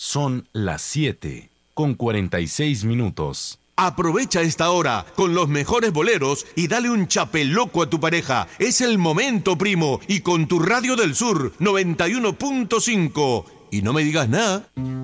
Son las 7:46. Aprovecha esta hora con los mejores boleros y dale un chapeloco a tu pareja. Es el momento, primo, y con tu Radio del Sur 91.5. Y no me digas nada.